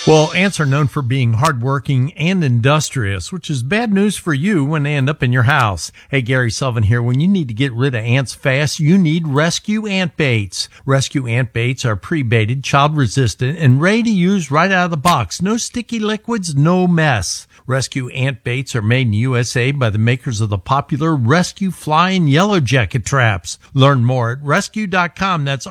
Well, ants are known for being hardworking and industrious, which is bad news for you when they end up in your house. Hey, Gary Sullivan here. When you need to get rid of ants fast, you need Rescue Ant Baits. Rescue Ant Baits are pre-baited, child-resistant, and ready to use right out of the box. No sticky liquids, no mess. Rescue Ant Baits are made in USA by the makers of the popular Rescue Fly and Yellow Jacket traps. Learn more at rescue.com. That's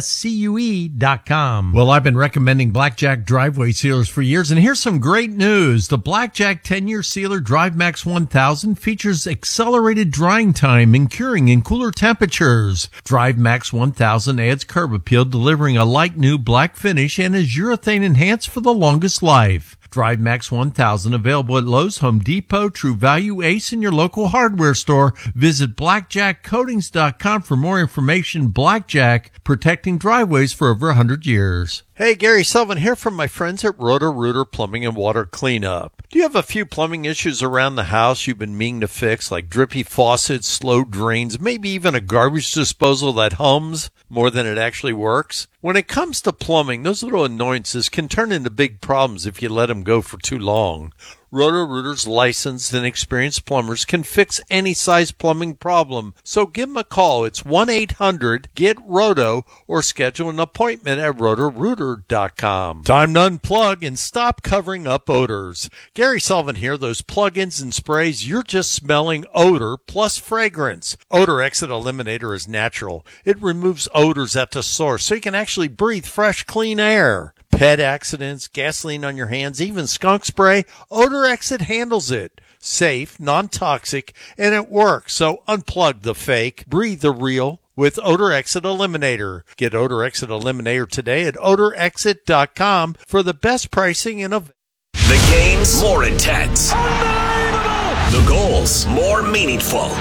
RESCUE.com. Well, I've been recommending Blackjack driveway sealers for years, and here's some great news. The Blackjack 10-year sealer DriveMax 1000 features accelerated drying time and curing in cooler temperatures. DriveMax 1000 adds curb appeal, delivering a light new black finish, and is urethane enhanced for the longest life. DriveMax 1000 available at Lowe's, Home Depot, True Value, Ace, and your local hardware store. Visit blackjackcoatings.com for more information. Blackjack, protecting driveways for over 100 years. Hey, Gary Sullivan here from my friends at Roto-Rooter Plumbing and Water Cleanup. Do you have a few plumbing issues around the house you've been meaning to fix, like drippy faucets, slow drains, maybe even a garbage disposal that hums more than it actually works? When it comes to plumbing, those little annoyances can turn into big problems if you let them go for too long. Roto-Rooter's licensed and experienced plumbers can fix any size plumbing problem. So give them a call. It's 1-800-GET-ROTO or schedule an appointment at rotorooter.com. Time to unplug and stop covering up odors. Gary Sullivan here. Those plug-ins and sprays, you're just smelling odor plus fragrance. Odor Exit Eliminator is natural. It removes odors at the source so you can actually breathe fresh, clean air. Pet accidents, gasoline on your hands, even skunk spray, Odor Exit handles it. Safe, non-toxic, and it works. So unplug the fake, breathe the real with Odor Exit Eliminator. Get Odor Exit Eliminator today at odorexit.com for the best pricing and the game's more intense. The goals more meaningful.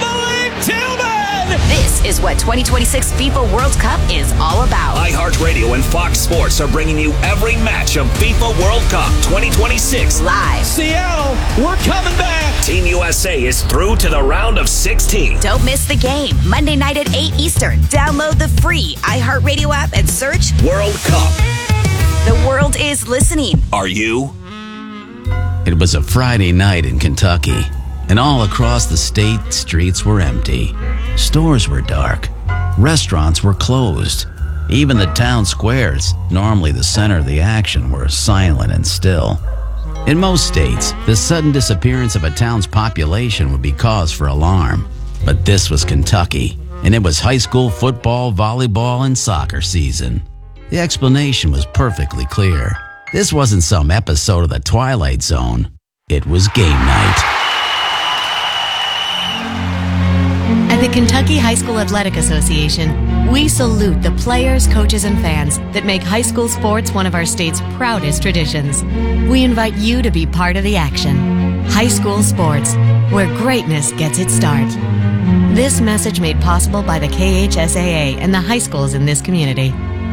This is what 2026 FIFA World Cup is all about. iHeartRadio and Fox Sports are bringing you every match of FIFA World Cup 2026 live. Seattle, we're coming back. Team USA is through to the round of 16. Don't miss the game. Monday night at 8 Eastern. Download the free iHeartRadio app and search World Cup. The world is listening. Are you? It was a Friday night in Kentucky, and all across the state, streets were empty. Stores were dark. Restaurants were closed. Even the town squares, normally the center of the action, were silent and still. In most states, the sudden disappearance of a town's population would be cause for alarm. But this was Kentucky, and it was high school football, volleyball, and soccer season. The explanation was perfectly clear. This wasn't some episode of The Twilight Zone. It was game night. At the Kentucky High School Athletic Association, we salute the players, coaches, and fans that make high school sports one of our state's proudest traditions. We invite you to be part of the action. High school sports, where greatness gets its start. This message made possible by the KHSAA and the high schools in this community.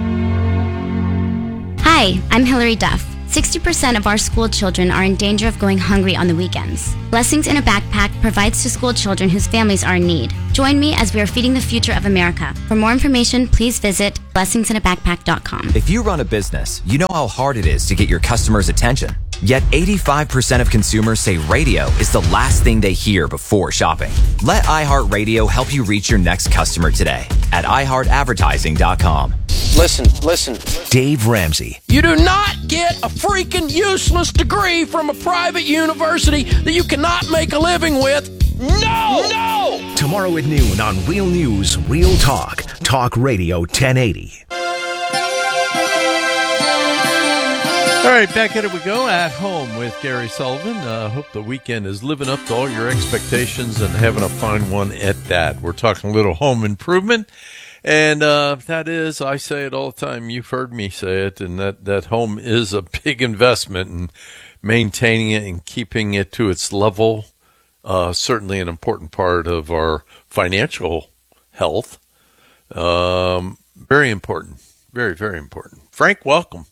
Hi, I'm Hillary Duff. 60% of our school children are in danger of going hungry on the weekends. Blessings in a Backpack provides to school children whose families are in need. Join me as we are feeding the future of America. For more information, please visit blessingsinAbackpack.com. If you run a business, you know how hard it is to get your customers' attention. Yet 85% of consumers say radio is the last thing they hear before shopping. Let iHeartRadio help you reach your next customer today at iHeartAdvertising.com. Listen. Dave Ramsey. You do not get a freaking useless degree from a private university that you cannot make a living with. No! Tomorrow at noon on Real News, Real Talk. Talk Radio 1080. All right, back at it we go, at home with Gary Sullivan. Hope the weekend is living up to all your expectations and having a fine one at that. We're talking a little home improvement, and that is, I say it all the time, you've heard me say it, and that home is a big investment, and maintaining it and keeping it to its level, certainly an important part of our financial health. Very important, very, very important. Frank, welcome.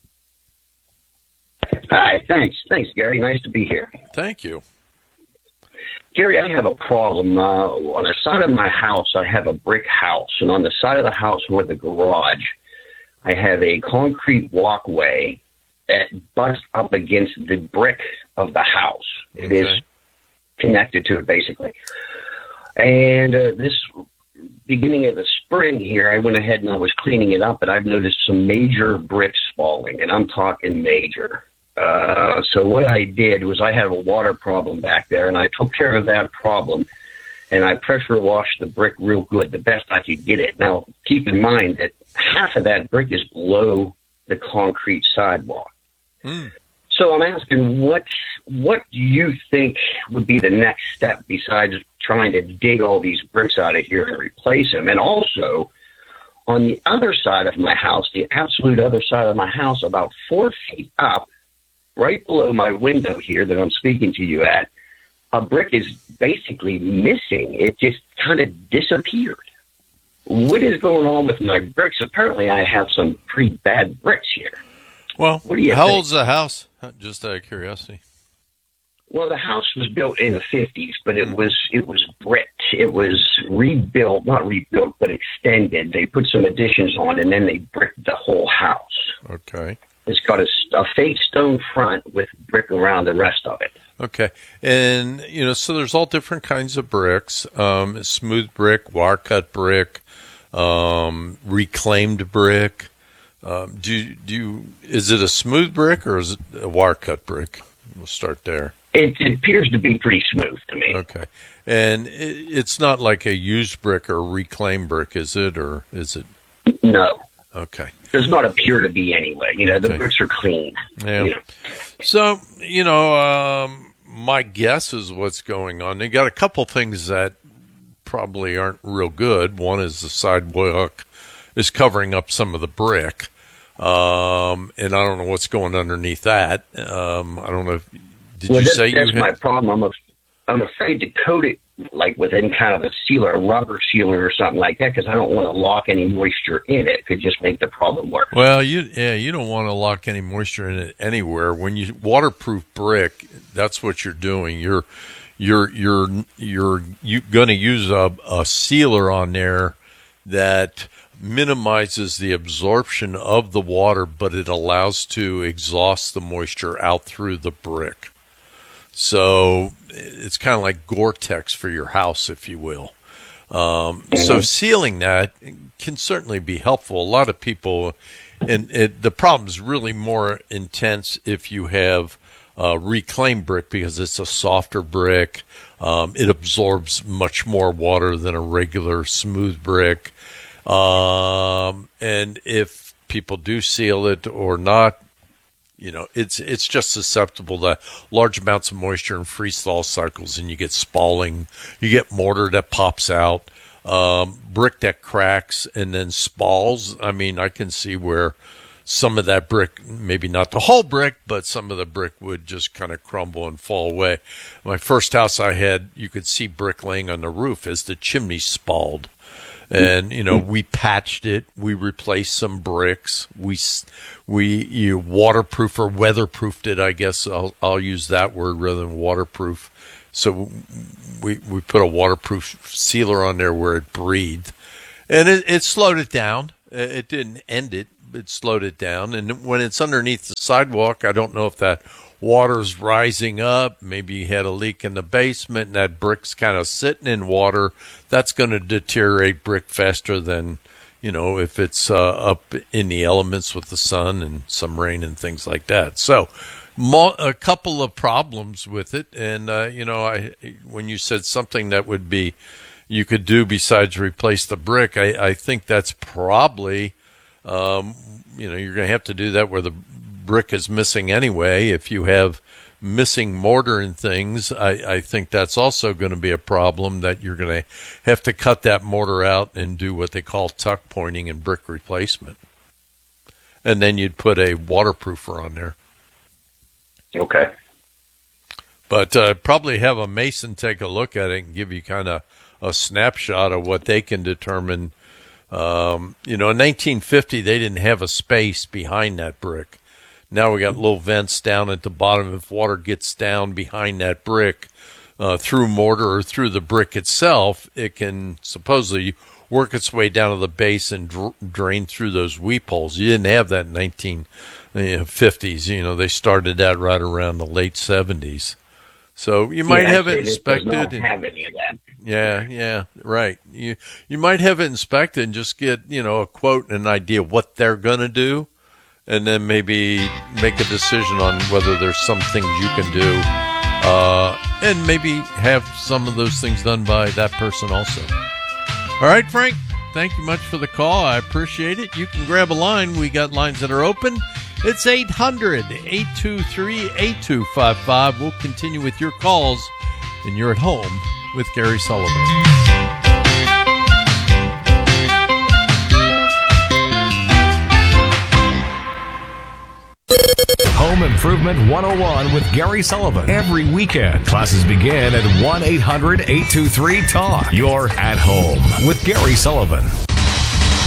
Hi, thanks, Gary. Nice to be here. Thank you. Gary, I have a problem. On the side of my house, I have a brick house, and on the side of the house where the garage, I have a concrete walkway butts up against the brick of the house. It is connected to it, basically. And this beginning of the spring here, I went ahead and I was cleaning it up, and I've noticed some major bricks falling, and I'm talking major. So what I did was I had a water problem back there, and I took care of that problem, and I pressure washed the brick real good, the best I could get it. Now, keep in mind that half of that brick is below the concrete sidewalk. So I'm asking, what do you think would be the next step besides trying to dig all these bricks out of here and replace them? And also, on the other side of my house, the absolute other side of my house, about 4 feet up, right below my window here that I'm speaking to you at, a brick is basically missing. It just kind of disappeared. What is going on with my bricks? Apparently, I have some pretty bad bricks here. Well, what do you how think? old's the house? Just out of curiosity. Well, the house was built in the 50s, but it was bricked. It was rebuilt, not rebuilt, but extended. They put some additions on, and then they bricked the whole house. Okay. It's got a fake stone front with brick around the rest of it. Okay. And, so there's all different kinds of bricks, smooth brick, wire cut brick, reclaimed brick. Is it a smooth brick or is it a wire cut brick? We'll start there. It appears to be pretty smooth to me. Okay. And it's not like a used brick or reclaimed brick, is it? Or is it? No. Okay. Does not appear to be anyway. The bricks are clean. Yeah. So, my guess is what's going on. They got a couple things that probably aren't real good. One is the sidewalk is covering up some of the brick. And I don't know what's going underneath that. I don't know. That's my problem. I'm afraid to coat it like with any kind of a sealer, a rubber sealer or something like that, because I don't want to lock any moisture in it. It could just make the problem worse. Well, you don't want to lock any moisture in it anywhere. When you waterproof brick, that's what you're doing. You're going to use a sealer on there that minimizes the absorption of the water, but it allows to exhaust the moisture out through the brick. So it's kind of like Gore-Tex for your house, if you will. So sealing that can certainly be helpful. A lot of people, and the problem is really more intense if you have reclaimed brick because it's a softer brick. It absorbs much more water than a regular smooth brick. And if people do seal it or not, it's just susceptible to large amounts of moisture and freeze-thaw cycles, and you get spalling. You get mortar that pops out, brick that cracks and then spalls. I mean, I can see where some of that brick, maybe not the whole brick, but some of the brick would just kind of crumble and fall away. My first house I had, you could see brick laying on the roof as the chimney spalled. And, we patched it. We replaced some bricks. We waterproof or weatherproofed it, I guess. I'll use that word rather than waterproof. So we put a waterproof sealer on there where it breathed. And it slowed it down. It didn't end it. It slowed it down. And when it's underneath the sidewalk, I don't know if that water's rising up. Maybe you had a leak in the basement and that brick's kind of sitting in water. That's going to deteriorate brick faster than, if it's up in the elements with the sun and some rain and things like that. So a couple of problems with it. And, when you said something that would be you could do besides replace the brick, I think that's probably, you're going to have to do that where the brick is missing anyway. If you have missing mortar and things, I think that's also going to be a problem, that you're going to have to cut that mortar out and do what they call tuck pointing and brick replacement. And then you'd put a waterproofer on there. Okay. But probably have a mason take a look at it and give you kind of a snapshot of what they can determine. In 1950, they didn't have a space behind that brick. Now we got little vents down at the bottom. If water gets down behind that brick through mortar or through the brick itself, it can supposedly work its way down to the base and drain through those weep holes. You didn't have that in 50s. They started that right around the late 70s. So you might have it inspected. Does not have any of that. Yeah, right. You might have it inspected and just get, a quote and an idea what they're going to do, and then maybe make a decision on whether there's some things you can do, and maybe have some of those things done by that person also. All right, Frank, thank you much for the call. I appreciate it. You can grab a line. We got lines that are open. It's 800-823-8255. We'll continue with your calls, and you're at home with Gary Sullivan. Home Improvement 101 with Gary Sullivan. Every weekend, classes begin at 1-800-823-TALK. You're at home with Gary Sullivan.